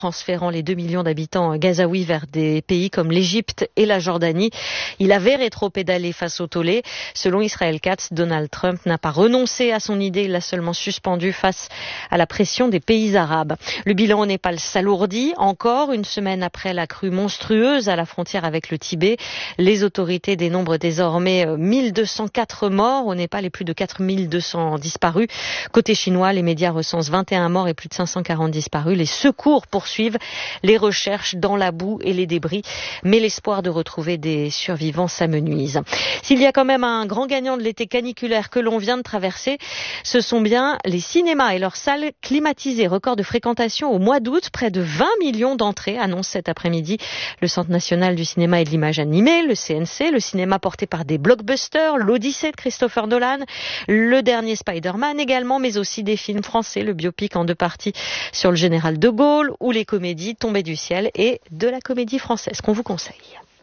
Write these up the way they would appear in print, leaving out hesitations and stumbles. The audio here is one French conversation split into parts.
transférant les 2 millions d'habitants gazaouis vers des pays comme l'Égypte et la Jordanie. Il avait rétropédalé face au tollé. Selon Israel Katz, Donald Trump n'a pas renoncé à son idée, il l'a seulement suspendu face à la pression des pays arabes. Le bilan au Népal s'alourdit encore une semaine après la crue monstrueuse à la frontière avec le Tibet. Les autorités dénombrent désormais 1204 morts au Népal et plus de 4200 disparus. Côté chinois, les médias recensent 21 morts et plus de 540 disparus. Les secours poursuivent les recherches dans la boue et les débris, mais l'espoir de retrouver des survivants s'amenuise. S'il y a quand même un grand gagnant de l'été caniculaire que l'on vient de traverser, ce sont bien les cinémas et leurs salles climatisées. Record de fréquentation au mois d'août, près de 20 millions d'entrées, annonce cet après-midi le Centre national du cinéma et de l'image animée, le CNC, le cinéma porté par des blockbusters, l'Odyssée de Christopher Nolan, le dernier Spider-Man également, mais aussi des films français, le biopic en 2 parties sur le général de Gaulle ou les comédies Tombées du ciel et de la comédie française qu'on vous conseille.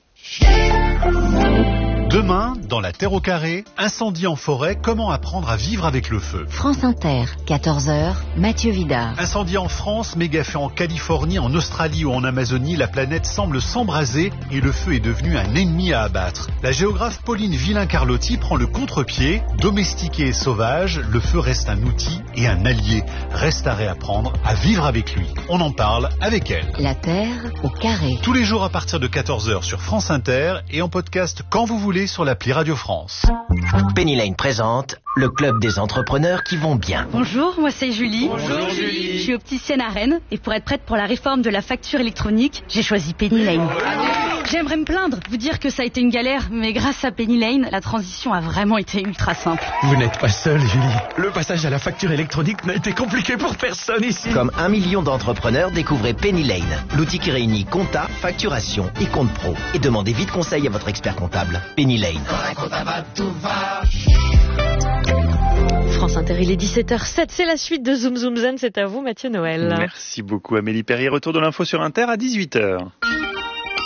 Demain, dans La Terre au carré, incendie en forêt, comment apprendre à vivre avec le feu. France Inter, 14h, Mathieu Vidard. Incendie en France, méga-feu en Californie, en Australie ou en Amazonie, la planète semble s'embraser et le feu est devenu un ennemi à abattre. La géographe Pauline Villain-Carlotti prend le contre-pied. Domestiqué et sauvage, le feu reste un outil et un allié. Reste à réapprendre à vivre avec lui. On en parle avec elle. La Terre au carré. Tous les jours à partir de 14h sur France Inter et en podcast quand vous voulez sur l'appli Radio France. Penny Lane présente le club des entrepreneurs qui vont bien. Bonjour, moi c'est Julie. Bonjour Julie. Je suis opticienne à Rennes et pour être prête pour la réforme de la facture électronique, j'ai choisi Penny Lane. J'aimerais me plaindre, vous dire que ça a été une galère, mais grâce à Penny Lane, la transition a vraiment été ultra simple. Vous n'êtes pas seule, Julie. Le passage à la facture électronique n'a été compliqué pour personne ici. Comme 1 million d'entrepreneurs, découvrez Penny Lane, l'outil qui réunit compta, facturation et compte pro. Et demandez vite conseil à votre expert comptable. Penny Lane. France Inter, il est 17h07, c'est la suite de Zoom Zoom Zen, c'est à vous Mathieu Noël. Merci beaucoup Amélie Perrier, retour de l'info sur Inter à 18h.